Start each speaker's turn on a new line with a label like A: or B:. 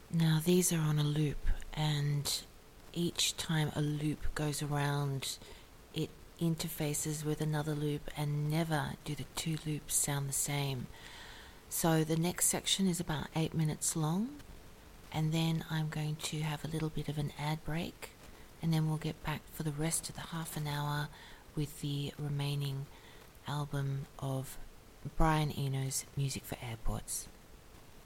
A: Now these are on a loop, and each time a loop goes around, it interfaces with another loop, and never do the two loops sound the same. So the next section is about 8 minutes long, and then I'm going to have a little bit of an ad break, and then we'll get back for the rest of the half an hour with the remaining album of Brian Eno's Music for Airports.